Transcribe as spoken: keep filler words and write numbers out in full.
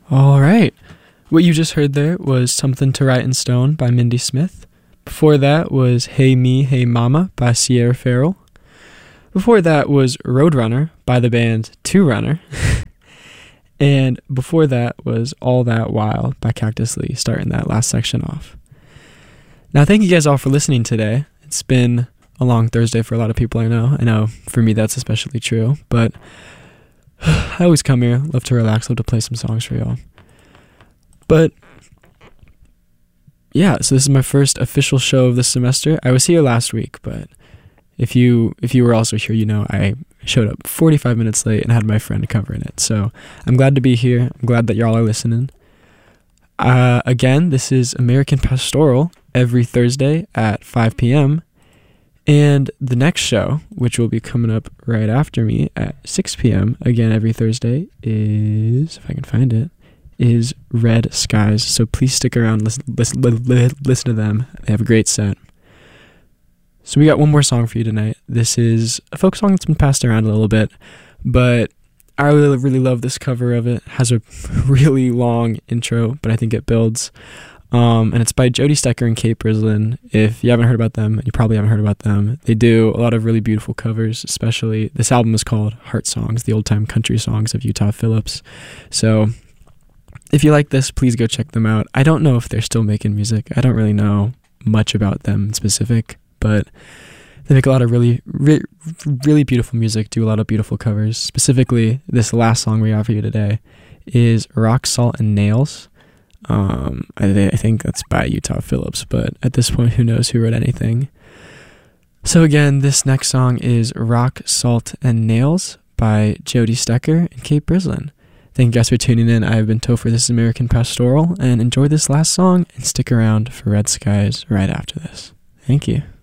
All right. What you just heard there was Something to Write in Stone by Mindy Smith. Before that was Hey Me, Hey Mama by Sierra Farrell. Before that was Roadrunner by the band Two Runner. And before that was All That While by Cactus Lee, starting that last section off. Now, thank you guys all for listening today. It's been a long Thursday for a lot of people I know. I know for me that's especially true, but I always come here, love to relax, love to play some songs for y'all. But yeah, so this is my first official show of this semester. I was here last week, but if you if you were also here, you know I showed up forty-five minutes late and had my friend covering it. So I'm glad to be here. I'm glad that y'all are listening. Uh, again, this is American Pastoral every Thursday at five p.m. And the next show, which will be coming up right after me at six p.m., again every Thursday, is, if I can find it, is Red Skies. So please stick around, listen, listen, listen to them. They have a great set. So we got one more song for you tonight. This is a folk song that's been passed around a little bit, but I really, really love this cover of it. It has a really long intro, but I think it builds. Um, and it's by Jody Stecker and Kate Brislin. If you haven't heard about them, and you probably haven't heard about them, they do a lot of really beautiful covers, especially this album is called Heart Songs, the old-time country songs of Utah Phillips. So if you like this, please go check them out. I don't know if they're still making music. I don't really know much about them in specific, but they make a lot of really, re- really beautiful music, do a lot of beautiful covers. Specifically, this last song we have for you today is Rock, Salt, and Nails. Um, I, I think that's by Utah Phillips, but at this point, who knows who wrote anything. So again, this next song is Rock, Salt, and Nails by Jody Stecker and Kate Brislin. Thank you guys for tuning in. I've been Topher, this is American Pastoral, and enjoy this last song and stick around for Red Skies right after this. Thank you.